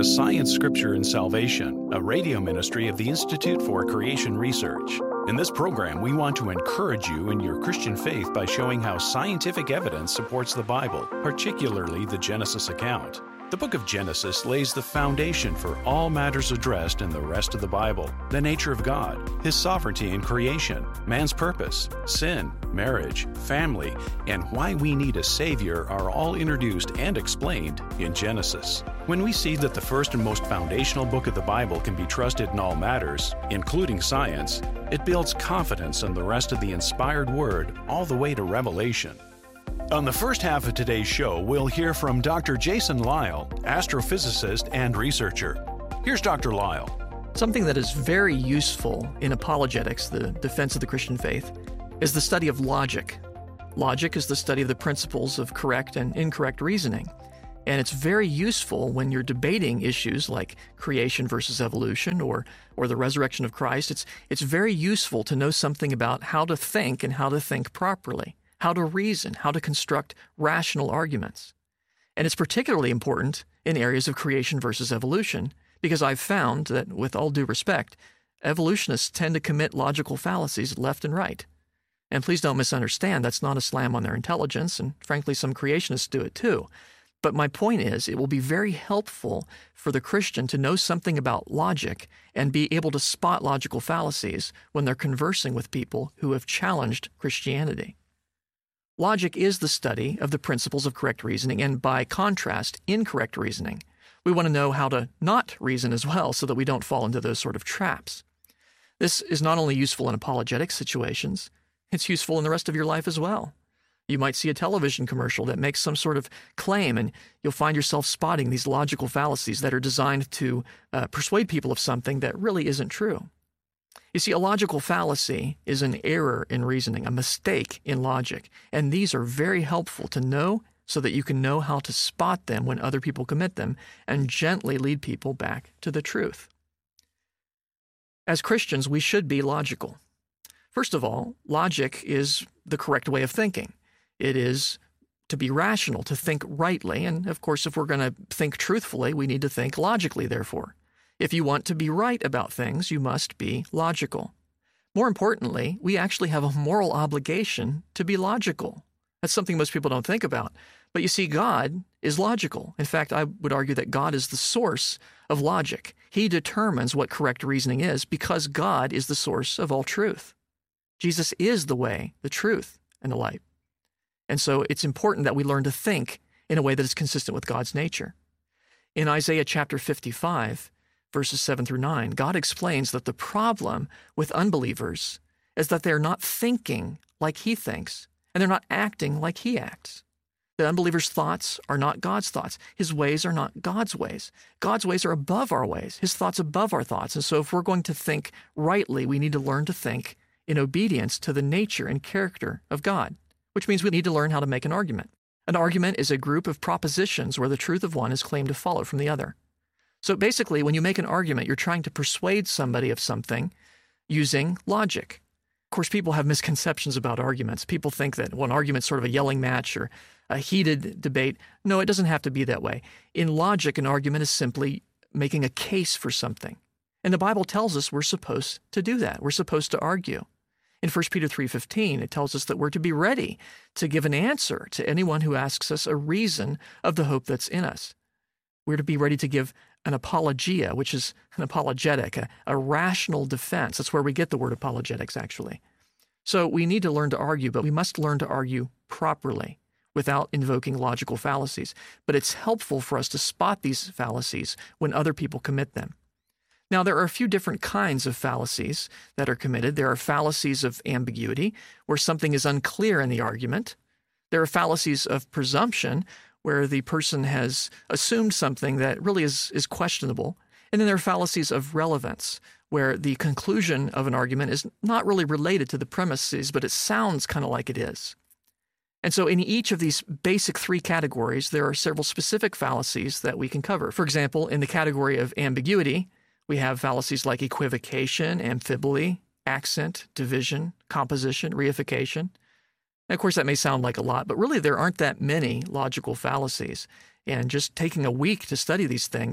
to Science, Scripture, and Salvation, a radio ministry of the Institute for Creation Research. In this program, we want to encourage you in your Christian faith by showing how scientific evidence supports the Bible, particularly the Genesis account. The book of Genesis lays the foundation for all matters addressed in the rest of the Bible: the nature of God, His sovereignty in creation, man's purpose, sin, marriage, family, and why we need a Savior are all introduced and explained in Genesis. When we see that the first and most foundational book of the Bible can be trusted in all matters, including science, it builds confidence in the rest of the inspired Word all the way to Revelation. On the first half of today's show, we'll hear from Dr. Jason Lisle, astrophysicist and researcher. Here's Dr. Lisle. Something that is very useful in apologetics, the defense of the Christian faith, is the study of logic. Logic is the study of the principles of correct and incorrect reasoning. And it's very useful when you're debating issues like creation versus evolution or the resurrection of Christ. It's very useful to know something about how to think and how to think properly, how to reason, how to construct rational arguments. And it's particularly important in areas of creation versus evolution, because I've found that, with all due respect, evolutionists tend to commit logical fallacies left and right. And please don't misunderstand, that's not a slam on their intelligence, and frankly, some creationists do it too. But my point is, it will be very helpful for the Christian to know something about logic and be able to spot logical fallacies when they're conversing with people who have challenged Christianity. Logic is the study of the principles of correct reasoning and, by contrast, incorrect reasoning. We want to know how to not reason as well so that we don't fall into those sort of traps. This is not only useful in apologetic situations, it's useful in the rest of your life as well. You might see a television commercial that makes some sort of claim, and you'll find yourself spotting these logical fallacies that are designed to persuade people of something that really isn't true. You see, a logical fallacy is an error in reasoning, a mistake in logic, and these are very helpful to know so that you can know how to spot them when other people commit them and gently lead people back to the truth. As Christians, we should be logical. First of all, logic is the correct way of thinking. It is to be rational, to think rightly, and of course, if we're going to think truthfully, we need to think logically, therefore. If you want to be right about things, you must be logical. More importantly, we actually have a moral obligation to be logical. That's something most people don't think about. But you see, God is logical. In fact, I would argue that God is the source of logic. He determines what correct reasoning is because God is the source of all truth. Jesus is the way, the truth, and the light. And so it's important that we learn to think in a way that is consistent with God's nature. In Isaiah chapter 55, verses 7 through 9, God explains that the problem with unbelievers is that they're not thinking like He thinks, and they're not acting like He acts. The unbeliever's thoughts are not God's thoughts. His ways are not God's ways. God's ways are above our ways, His thoughts above our thoughts. And so if we're going to think rightly, we need to learn to think in obedience to the nature and character of God, which means we need to learn how to make an argument. An argument is a group of propositions where the truth of one is claimed to follow from the other. So basically, when you make an argument, you're trying to persuade somebody of something using logic. Of course, people have misconceptions about arguments. People think that an argument's sort of a yelling match or a heated debate. No, it doesn't have to be that way. In logic, an argument is simply making a case for something. And the Bible tells us we're supposed to do that. We're supposed to argue. In 1 Peter 3:15, it tells us that we're to be ready to give an answer to anyone who asks us a reason of the hope that's in us. We're to be ready to give an apologia, which is an apologetic, a rational defense. That's where we get the word apologetics, actually. So we need to learn to argue, but we must learn to argue properly without invoking logical fallacies. But it's helpful for us to spot these fallacies when other people commit them. Now, there are a few different kinds of fallacies that are committed. There are fallacies of ambiguity, where something is unclear in the argument. There are fallacies of presumption, where the person has assumed something that really is questionable. And then there are fallacies of relevance, where the conclusion of an argument is not really related to the premises, but it sounds kind of like it is. And so in each of these basic three categories, there are several specific fallacies that we can cover. For example, in the category of ambiguity, we have fallacies like equivocation, amphiboly, accent, division, composition, reification. And of course, that may sound like a lot, but really there aren't that many logical fallacies. And just taking a week to study these things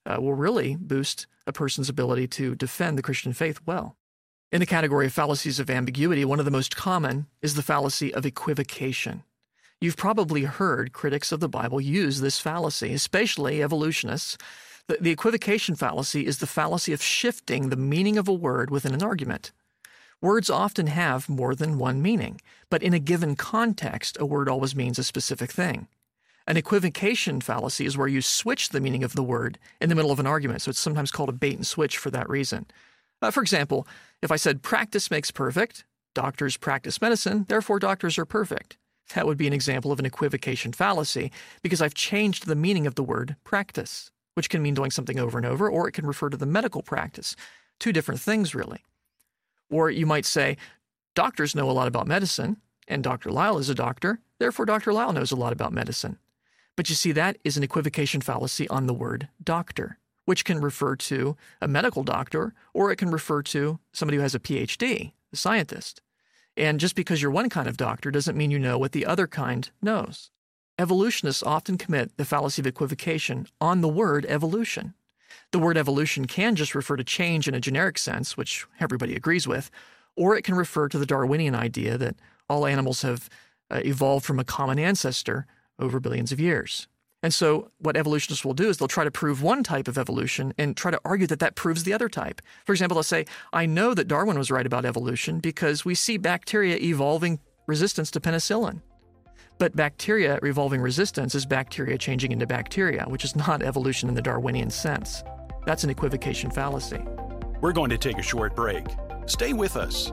will really boost a person's ability to defend the Christian faith well. In the category of fallacies of ambiguity, one of the most common is the fallacy of equivocation. You've probably heard critics of the Bible use this fallacy, especially evolutionists. The equivocation fallacy is the fallacy of shifting the meaning of a word within an argument. Words often have more than one meaning, but in a given context, a word always means a specific thing. An equivocation fallacy is where you switch the meaning of the word in the middle of an argument, so it's sometimes called a bait and switch for that reason. For example, if I said practice makes perfect, doctors practice medicine, therefore doctors are perfect. That would be an example of an equivocation fallacy because I've changed the meaning of the word practice, which can mean doing something over and over, or it can refer to the medical practice. Two different things, really. Or you might say, doctors know a lot about medicine, and Dr. Lyle is a doctor, therefore Dr. Lyle knows a lot about medicine. But you see, that is an equivocation fallacy on the word doctor, which can refer to a medical doctor, or it can refer to somebody who has a PhD, a scientist. And just because you're one kind of doctor doesn't mean you know what the other kind knows. Evolutionists often commit the fallacy of equivocation on the word evolution. The word evolution can just refer to change in a generic sense, which everybody agrees with, or it can refer to the Darwinian idea that all animals have evolved from a common ancestor over billions of years. And so what evolutionists will do is they'll try to prove one type of evolution and try to argue that that proves the other type. For example, they'll say, I know that Darwin was right about evolution because we see bacteria evolving resistance to penicillin. But bacteria evolving resistance is bacteria changing into bacteria, which is not evolution in the Darwinian sense. That's an equivocation fallacy. We're going to take a short break. Stay with us.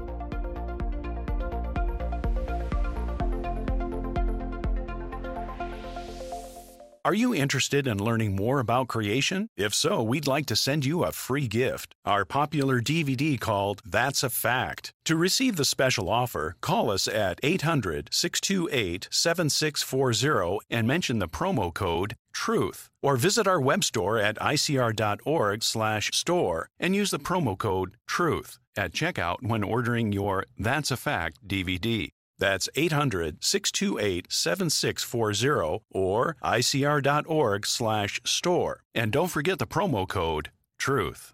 Are you interested in learning more about creation? If so, we'd like to send you a free gift, our popular DVD called That's a Fact. To receive the special offer, call us at 800-628-7640 and mention the promo code TRUTH, or visit our web store at icr.org/store and use the promo code TRUTH at checkout when ordering your That's a Fact DVD. That's 800-628-7640 or icr.org/store. And don't forget the promo code TRUTH.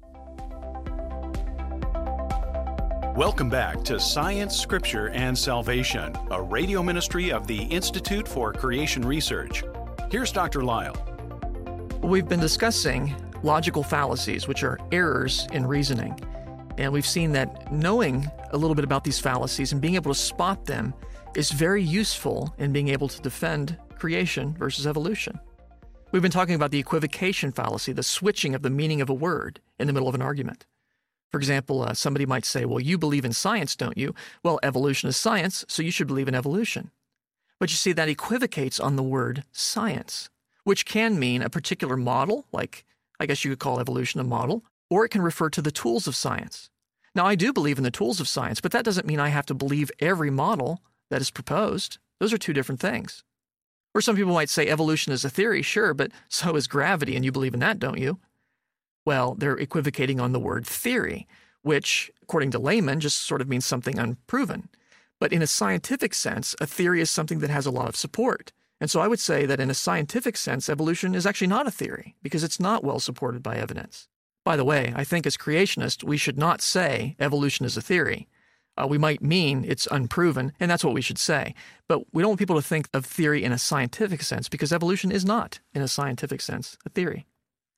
Welcome back to Science, Scripture, and Salvation, a radio ministry of the Institute for Creation Research. Here's Dr. Lyle. We've been discussing logical fallacies, which are errors in reasoning. And we've seen that knowing a little bit about these fallacies and being able to spot them is very useful in being able to defend creation versus evolution. We've been talking about the equivocation fallacy, the switching of the meaning of a word in the middle of an argument. For example, somebody might say, well, you believe in science, don't you? Well, evolution is science, so you should believe in evolution. But you see, that equivocates on the word science, which can mean a particular model, like I guess you could call evolution a model, or it can refer to the tools of science. Now, I do believe in the tools of science, but that doesn't mean I have to believe every model that is proposed. Those are two different things. Or some people might say evolution is a theory, sure, but so is gravity, and you believe in that, don't you? Well, they're equivocating on the word theory, which, according to laymen, just sort of means something unproven. But in a scientific sense, a theory is something that has a lot of support. And so I would say that in a scientific sense, evolution is actually not a theory, because it's not well supported by evidence. By the way, I think as creationists, we should not say evolution is a theory. We might mean it's unproven, and that's what we should say. But we don't want people to think of theory in a scientific sense, because evolution is not, in a scientific sense, a theory.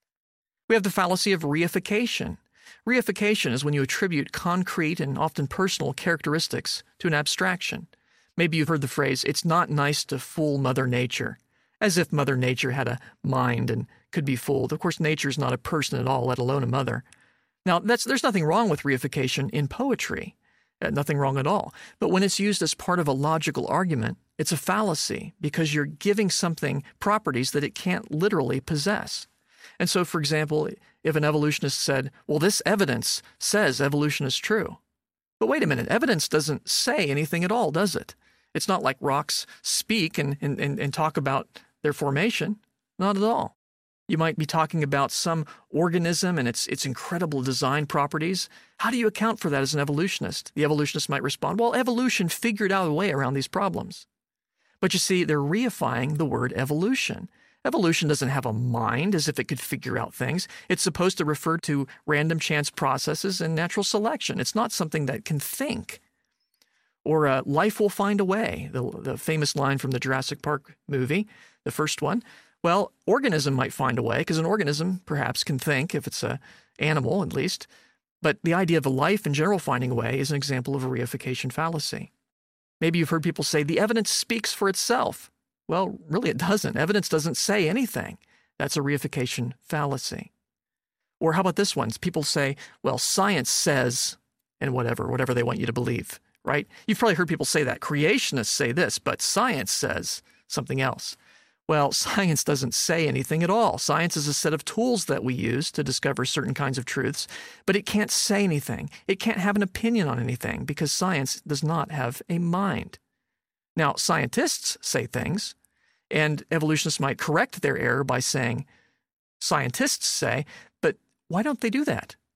We have the fallacy of reification. Reification is when you attribute concrete and often personal characteristics to an abstraction. Maybe you've heard the phrase, it's not nice to fool Mother Nature, as if Mother Nature had a mind and could be fooled. Of course, nature is not a person at all, let alone a mother. Now, there's nothing wrong with reification in poetry. Nothing wrong at all. But when it's used as part of a logical argument, it's a fallacy because you're giving something properties that it can't literally possess. And so, for example, if an evolutionist said, well, this evidence says evolution is true. But wait a minute, evidence doesn't say anything at all, does it? It's not like rocks speak and talk about their formation. Not at all. You might be talking about some organism and its incredible design properties. How do you account for that as an evolutionist? The evolutionist might respond, well, evolution figured out a way around these problems. But you see, they're reifying the word evolution. Evolution doesn't have a mind as if it could figure out things. It's supposed to refer to random chance processes and natural selection. It's not something that can think. Or life will find a way, the famous line from the Jurassic Park movie, the first one. Well, organism might find a way, because an organism perhaps can think, if it's an animal at least. But the idea of a life in general finding a way is an example of a reification fallacy. Maybe you've heard people say the evidence speaks for itself. Well, really it doesn't. Evidence doesn't say anything. That's a reification fallacy. Or how about this one? People say, well, science says, and whatever they want you to believe, right? You've probably heard people say that. Creationists say this, but science says something else. Well, science doesn't say anything at all. Science is a set of tools that we use to discover certain kinds of truths, but it can't say anything. It can't have an opinion on anything because science does not have a mind. Now, scientists say things, and evolutionists might correct their error by saying, scientists say, but why don't they do that?